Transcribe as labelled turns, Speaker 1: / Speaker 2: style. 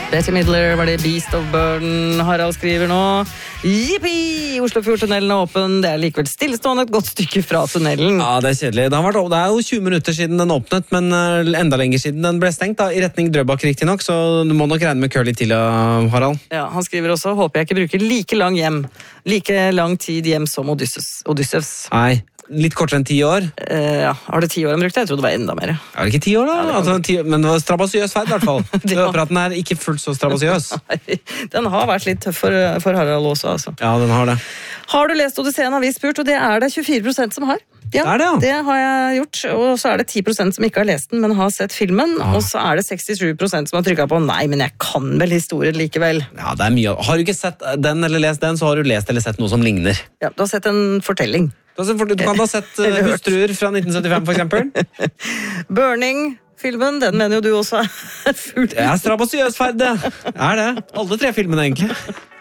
Speaker 1: Betty Midler var det Beast of Burden. Harald skriver nå Jippi! Oslofjordtunnelen er åpen. Det er likevel stillestående et godt stykke fra tunnelen.
Speaker 2: Ja, det er kjedelig. Det er jo 20 minutter siden den åpnet, men enda lenger siden den ble stengt, da, i retning Drøbak riktig nok, så du må nok regne med kø litt til, Harald.
Speaker 1: Ja, han skriver også, håper jeg ikke bruker like lang tid hjem som Odysseus.
Speaker 2: Nei, litt kortere enn 10 år.
Speaker 1: Ja, har det 10 år han brukte? Jeg trodde det var enda mer.
Speaker 2: Er det ikke 10 år da? Men det var strabasiøs ferd i hvert fall. Jeg håper at den er ikke fullt så strabasiøs.
Speaker 1: Nei, den har vært litt tøff for Harald også, altså.
Speaker 2: Ja, den har det.
Speaker 1: Har du lest Odysseen, har vi spurt, og det er det 24% som har. Ja,
Speaker 2: det er det, ja.
Speaker 1: Det har jeg gjort, og så er det 10% som ikke har lest den, men har sett filmen, og så er det 67% som har trykket på, nei, men jeg kan vel historien likevel.
Speaker 2: Ja, det er mye. Har du ikke sett den eller lest den, så har du lest eller sett noe som ligner.
Speaker 1: Ja, du har sett en fortelling.
Speaker 2: Du kan ha sett Hustruer fra 1975, for eksempel.
Speaker 1: Burning-filmen, den mener jo du også er fullt.
Speaker 2: Det er strabasiøs ferd, det. Er det. Alle 3 filmene, egentlig.